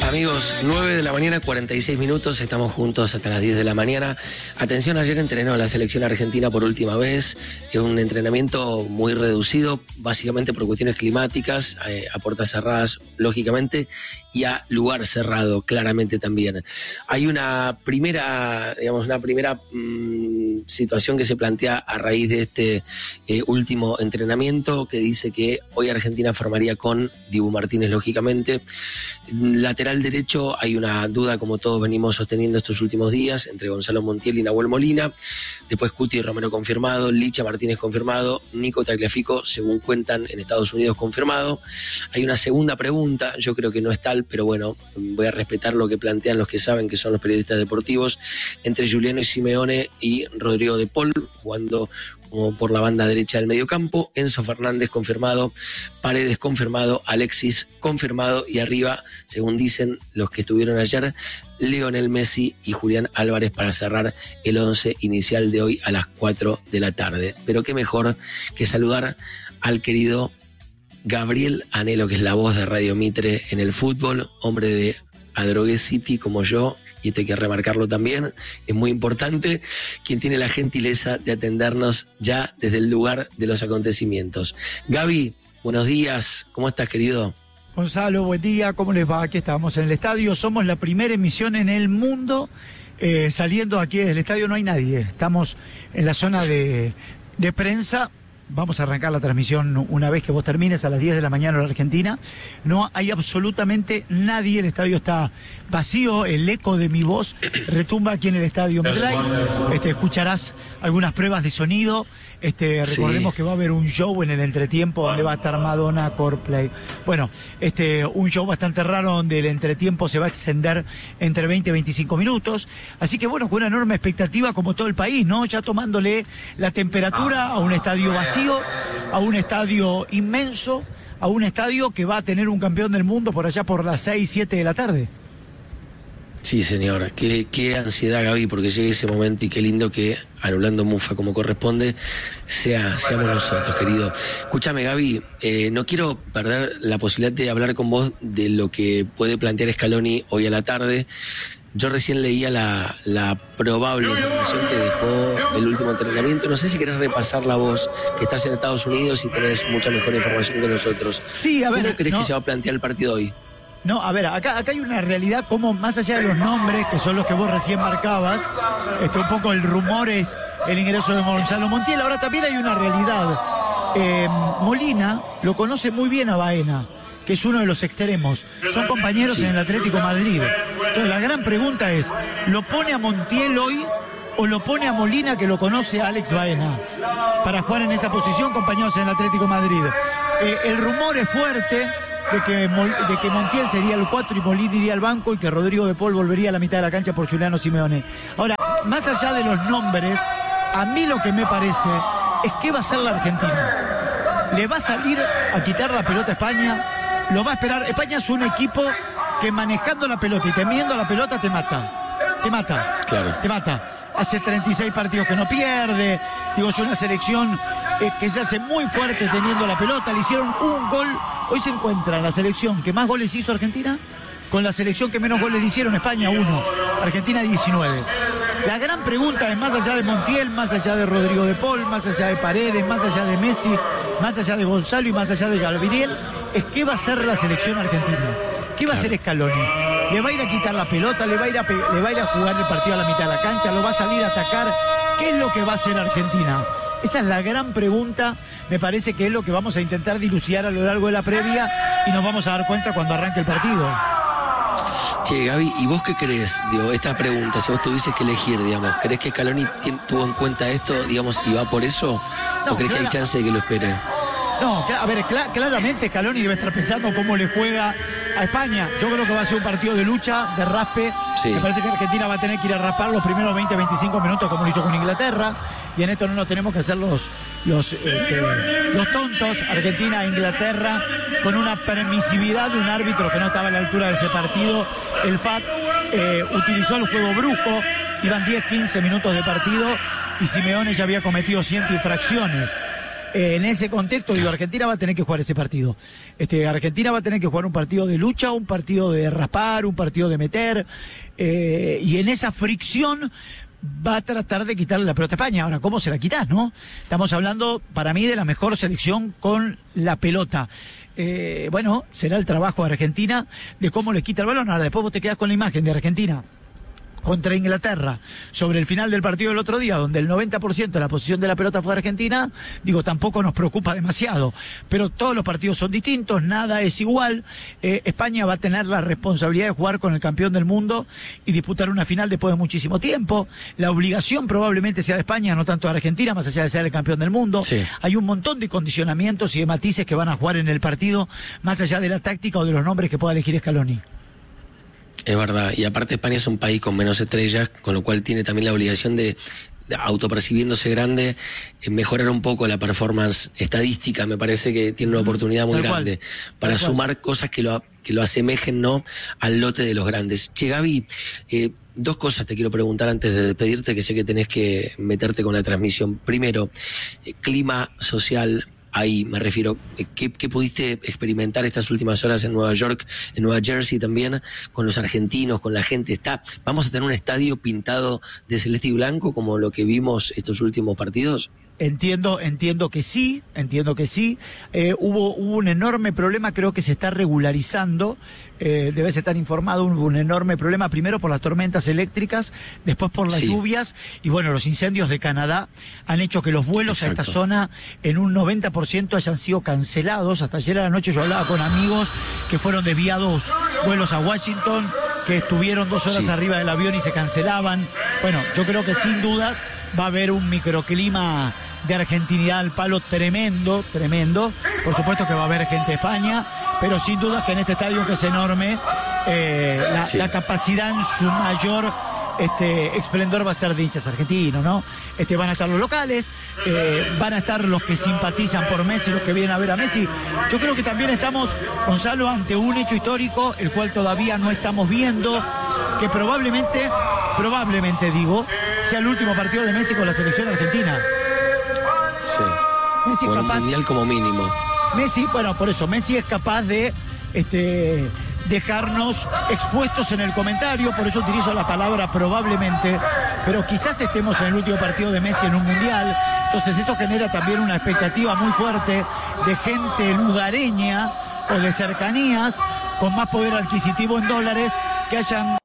Amigos, 9 de la mañana, 46 minutos, estamos juntos hasta las 10 de la mañana. Atención, ayer entrenó la selección argentina por última vez, es un entrenamiento muy reducido, básicamente por cuestiones climáticas, a puertas cerradas, lógicamente, y a lugar cerrado, claramente también. Hay una primera situación que se plantea a raíz de este último entrenamiento, que dice que hoy Argentina formaría con Dibu Martínez, lógicamente. Lateral derecho hay una duda, como todos venimos sosteniendo estos últimos días, entre Gonzalo Montiel y Nahuel Molina. Después Cuti y Romero confirmado, Licha Martínez confirmado, Nico Tagliafico, según cuentan en Estados Unidos, confirmado. Hay una segunda pregunta, yo creo que no es tal, pero bueno, voy a respetar lo que plantean los que saben, que son los periodistas deportivos, entre Juliano y Simeone y Rodrigo de Paul, jugando como por la banda derecha del mediocampo. Enzo Fernández confirmado, Paredes confirmado, Alexis confirmado, y arriba, según dicen los que estuvieron ayer, Lionel Messi y Julián Álvarez para cerrar el 11 inicial de hoy a las 4 de la tarde. Pero qué mejor que saludar al querido Gabriel Anhelo, que es la voz de Radio Mitre en el fútbol, hombre de Adrogué City como yo, y esto hay que remarcarlo también, es muy importante, quien tiene la gentileza de atendernos ya desde el lugar de los acontecimientos. Gaby, buenos días, ¿cómo estás, querido? Gonzalo, buen día, ¿cómo les va? Aquí estamos en el estadio, somos la primera emisión en el mundo, saliendo aquí del estadio no hay nadie, estamos en la zona de prensa. Vamos a arrancar la transmisión una vez que vos termines a las 10 de la mañana en la Argentina. No hay absolutamente nadie, el estadio está vacío, el eco de mi voz retumba aquí en el estadio MetLife. Escucharás algunas pruebas de sonido. Recordemos que va a haber un show en el entretiempo donde va a estar Madonna, Coldplay. Bueno, un show bastante raro donde el entretiempo se va a extender entre 20 y 25 minutos. Así que bueno, con una enorme expectativa como todo el país, ¿no? Ya tomándole la temperatura a un estadio vacío, a un estadio inmenso, a un estadio que va a tener un campeón del mundo por allá por las 6, 7 de la tarde. Sí, señora, qué ansiedad, Gaby, porque llegue ese momento, y qué lindo que, anulando mufa como corresponde, seamos nosotros, querido. Escúchame, Gaby, no quiero perder la posibilidad de hablar con vos de lo que puede plantear Scaloni hoy a la tarde. Yo recién leía la probable información que dejó el último entrenamiento. No sé si querés repasar la voz, que estás en Estados Unidos y tenés mucha mejor información que nosotros. Sí, a ver. ¿Cómo crees que se va a plantear el partido hoy? No, a ver, acá hay una realidad como más allá de los nombres, que son los que vos recién marcabas, un poco el rumor es el ingreso de Gonzalo Montiel. Ahora también hay una realidad. Molina lo conoce muy bien a Baena, que es uno de los extremos. Son compañeros en el Atlético Madrid. Entonces la gran pregunta es, ¿lo pone a Montiel hoy o lo pone a Molina, que lo conoce a Alex Baena, para jugar en esa posición, compañeros en el Atlético Madrid? El rumor es fuerte de que Montiel sería el 4 y Molina iría al banco, y que Rodrigo de Paul volvería a la mitad de la cancha por Juliano Simeone. Ahora, más allá de los nombres, a mí lo que me parece es que va a hacer la Argentina. Le va a salir a quitar la pelota a España, lo va a esperar. España es un equipo que manejando la pelota y temiendo la pelota te mata. Claro. Te mata. Hace 36 partidos que no pierde. Digo, es una selección que se hace muy fuerte teniendo la pelota. Le hicieron un gol. Hoy se encuentra la selección que más goles hizo Argentina con la selección que menos goles le hicieron, España 1, Argentina 19. La gran pregunta es, más allá de Montiel, más allá de Rodrigo de Paul, más allá de Paredes, más allá de Messi, más allá de Gonzalo y más allá de Gabriel, es qué va a hacer la selección argentina. ¿Qué va a hacer Scaloni? ¿Le va a ir a quitar la pelota? ¿Le va a ir a jugar el partido a la mitad de la cancha? ¿Lo va a salir a atacar? ¿Qué es lo que va a hacer Argentina? Esa es la gran pregunta, me parece que es lo que vamos a intentar dilucidar a lo largo de la previa, y nos vamos a dar cuenta cuando arranque el partido. Che, Gaby, ¿y vos qué crees? Digo, esta pregunta, si vos tuvieses que elegir, digamos, ¿crees que Scaloni tuvo en cuenta esto, digamos, y va por eso? ¿O crees que hay chance de que lo espere? No, a ver, claramente Scaloni debe estar pensando cómo le juega a España. Yo creo que va a ser un partido de lucha, de raspe. Sí. Me parece que Argentina va a tener que ir a raspar los primeros 20-25 minutos como lo hizo con Inglaterra. Y en esto no nos tenemos que hacer los tontos. Argentina e Inglaterra, con una permisividad de un árbitro que no estaba a la altura de ese partido. El FAT utilizó el juego brusco. Iban 10-15 minutos de partido y Simeone ya había cometido 100 infracciones. En ese contexto, digo, Argentina va a tener que jugar ese partido. Argentina va a tener que jugar un partido de lucha, un partido de raspar, un partido de meter, y en esa fricción va a tratar de quitarle la pelota a España. Ahora, ¿cómo se la quitas, no? Estamos hablando, para mí, de la mejor selección con la pelota. Bueno, será el trabajo de Argentina de cómo le quita el balón. Ahora, después vos te quedás con la imagen de Argentina contra Inglaterra, sobre el final del partido del otro día, donde el 90% de la posición de la pelota fue Argentina, digo, tampoco nos preocupa demasiado, pero todos los partidos son distintos, nada es igual. España va a tener la responsabilidad de jugar con el campeón del mundo y disputar una final después de muchísimo tiempo. La obligación probablemente sea de España, no tanto de Argentina, más allá de ser el campeón del mundo. Sí. Hay un montón de condicionamientos y de matices que van a jugar en el partido, más allá de la táctica o de los nombres que pueda elegir Scaloni. Es verdad, y aparte España es un país con menos estrellas, con lo cual tiene también la obligación de autopercibiéndose grande, mejorar un poco la performance estadística. Me parece que tiene una oportunidad muy grande para sumar cosas que lo asemejen, ¿no?, al lote de los grandes. Che, Gaby, dos cosas te quiero preguntar antes de despedirte, que sé que tenés que meterte con la transmisión. Primero, clima social. Ahí me refiero, ¿qué pudiste experimentar estas últimas horas en Nueva York, en Nueva Jersey también, con los argentinos, con la gente? ¿Vamos a tener un estadio pintado de celeste y blanco como lo que vimos estos últimos partidos? Entiendo que sí. Hubo un enorme problema, creo que se está regularizando, debes estar informado, hubo un enorme problema, primero por las tormentas eléctricas, después por las lluvias, y bueno, los incendios de Canadá han hecho que los vuelos a esta zona en un 90% hayan sido cancelados. Hasta ayer a la noche yo hablaba con amigos que fueron desviados vuelos a Washington, que estuvieron 2 horas arriba del avión y se cancelaban. Bueno, yo creo que sin dudas va a haber un microclima de argentinidad al palo tremendo. Por supuesto que va a haber gente de España, pero sin duda que en este estadio, que es enorme, la capacidad en su mayor esplendor va a ser de hinchas argentinos, ¿no? Van a estar los locales, van a estar los que simpatizan por Messi, los que vienen a ver a Messi. Yo creo que también estamos, Gonzalo, ante un hecho histórico, el cual todavía no estamos viendo, que probablemente digo, sea el último partido de Messi con la selección argentina. Sí. Messi es capaz, mundial como mínimo. Messi, bueno, por eso, Messi es capaz de dejarnos expuestos en el comentario, por eso utilizo la palabra probablemente, pero quizás estemos en el último partido de Messi en un mundial. Entonces eso genera también una expectativa muy fuerte de gente lugareña o de cercanías con más poder adquisitivo en dólares que hayan